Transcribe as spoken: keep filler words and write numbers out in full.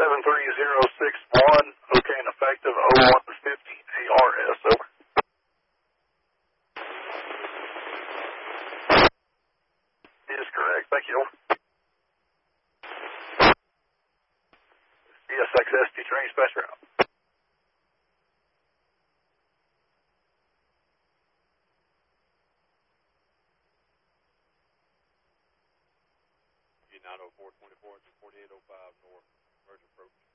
seven three zero six one, okay, and effective oh one fifty A R S, over. Is correct, thank you, over. C S X S T train dispatcher out. nine oh four twenty-four to forty-eight oh five north, merge approach.